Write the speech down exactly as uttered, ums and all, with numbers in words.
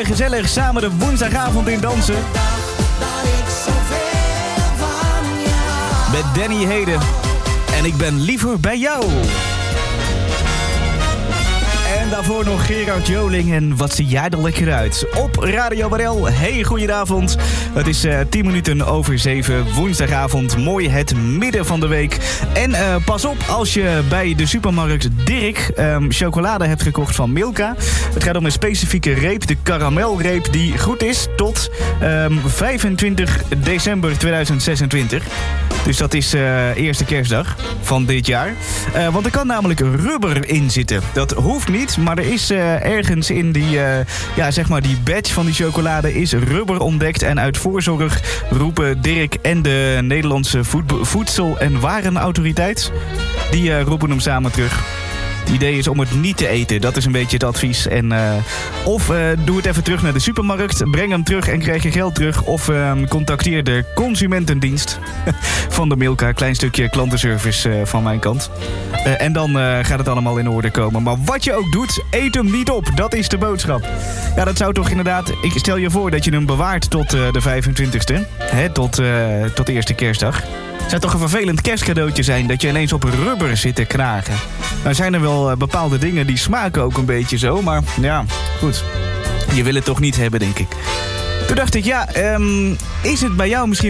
wij gezellig samen de woensdagavond in dansen. Met Danny Heden. En ik ben liever bij jou. En daarvoor nog Gerard Joling en wat zie jij er lekker uit. Op Radio Barel. Hey, goedenavond. Het is uh, tien minuten over zeven. Woensdagavond. Mooi het midden van de week. En uh, pas op als je bij de supermarkt Dirk um, chocolade hebt gekocht van Milka. Het gaat om een specifieke reep. De karamelreep die goed is tot um, vijfentwintig december tweeduizend zesentwintig. Dus dat is uh, eerste kerstdag van dit jaar. Uh, want er kan namelijk rubber in zitten. Dat hoeft niet, maar er is uh, ergens in die, uh, ja, zeg maar die badge van die chocolade is rubber ontdekt. En uit voorzorg roepen Dirk en de Nederlandse voed- Voedsel- en Warenautoriteit, die uh, roepen hem samen terug. Het idee is om het niet te eten. Dat is een beetje het advies. En, uh, of uh, doe het even terug naar de supermarkt. Breng hem terug en krijg je geld terug. Of uh, contacteer de consumentendienst van de Milka. Klein stukje klantenservice uh, van mijn kant. Uh, en dan uh, gaat het allemaal in orde komen. Maar wat je ook doet, eet hem niet op. Dat is de boodschap. Ja, dat zou toch inderdaad... Ik stel je voor dat je hem bewaart tot uh, de vijfentwintigste. Hè, tot, uh, tot de eerste kerstdag. Het zou toch een vervelend kerstcadeautje zijn dat je ineens op rubber zit te knagen. Nou zijn er wel uh, bepaalde dingen die smaken ook een beetje zo. Maar ja, goed. Je wil het toch niet hebben, denk ik. Toen dacht ik, ja, um, is het bij jou misschien